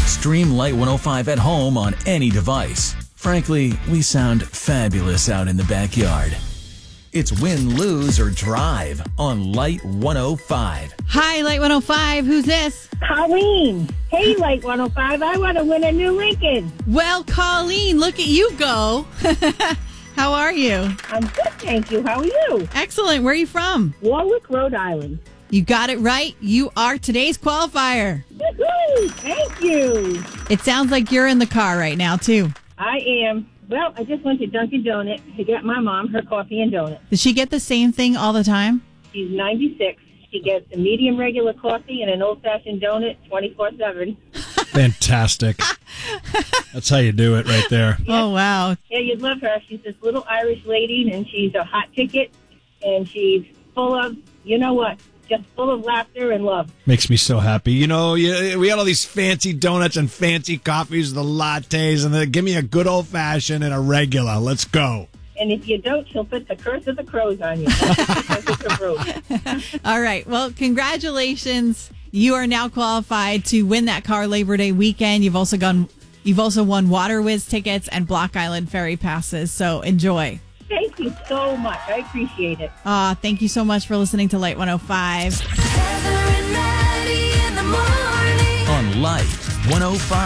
Stream Light 105 at home on any device. Frankly, we sound fabulous out in the backyard. It's win, lose, or drive on Light 105. Hi, Light 105. Who's this? Colleen. Hey, Light 105. I want to win a new Lincoln. Well, Colleen, look at you go. How are you? I'm good, thank you. How are you? Excellent. Where are you from? Warwick, Rhode Island. You got it right. You are today's qualifier. Woo-hoo! Thank you. It sounds like you're in the car right now, too. I am. Well, I just went to Dunkin' Donuts to get my mom her coffee and donut. Does she get the same thing all the time? She's 96. She gets a medium regular coffee and an old-fashioned donut 24/7. Fantastic. That's how you do it right there. Oh, wow. Yeah, you'd love her. She's this little Irish lady, and she's a hot ticket, and she's full of, you know what, just full of laughter and love. Makes me so happy. You know, we had all these fancy donuts and fancy coffees, the lattes, and then give me a good old-fashioned and a regular. Let's go. And if you don't, she'll put the curse of the crows on you. All right. Well, congratulations. You are now qualified to win that car Labor Day weekend. You've also won Water Whiz tickets and Block Island Ferry passes. So enjoy. Thank you so much. I appreciate it. Thank you so much for listening to Light 105. On Light 105.